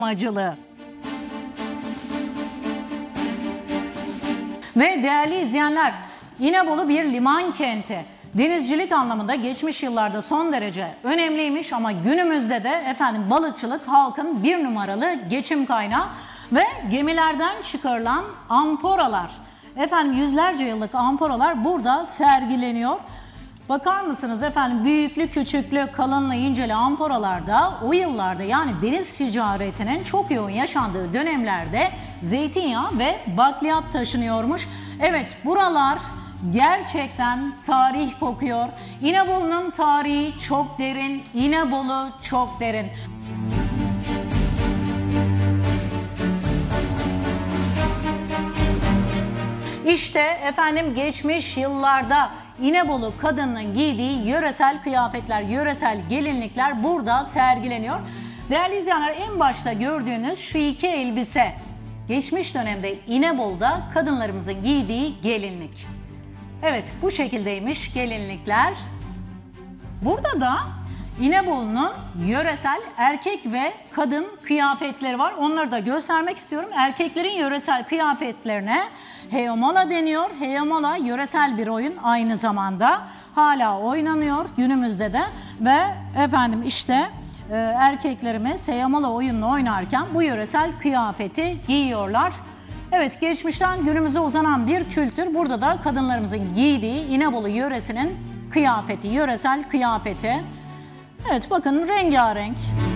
Acılı. Ve değerli izleyenler, İnebolu bir liman kenti. Denizcilik anlamında geçmiş yıllarda son derece önemliymiş ama günümüzde de balıkçılık halkın bir numaralı geçim kaynağı ve gemilerden çıkarılan amforalar. Yüzlerce yıllık amforalar burada sergileniyor. Bakar mısınız büyüklü, küçüklü, kalınlı, inceli amforalarda o yıllarda yani deniz ticaretinin çok yoğun yaşandığı dönemlerde zeytinyağı ve bakliyat taşınıyormuş. Evet, buralar gerçekten tarih kokuyor. İnebolu'nun tarihi çok derin, İnebolu çok derin. İşte geçmiş yıllarda İnebolu kadının giydiği yöresel kıyafetler, yöresel gelinlikler burada sergileniyor. Değerli izleyenler, en başta gördüğünüz şu iki elbise geçmiş dönemde İnebolu'da kadınlarımızın giydiği gelinlik. Evet, bu şekildeymiş gelinlikler. Burada da İnebolu'nun yöresel erkek ve kadın kıyafetleri var. Onları da göstermek istiyorum. Erkeklerin yöresel kıyafetlerine heyomola deniyor. Heyomola yöresel bir oyun, aynı zamanda hala oynanıyor günümüzde de ve erkeklerimiz heyomola oyununu oynarken bu yöresel kıyafeti giyiyorlar. Evet, geçmişten günümüze uzanan bir kültür. Burada da kadınlarımızın giydiği İnebolu yöresinin kıyafeti, yöresel kıyafeti. Evet, bakın rengarenk.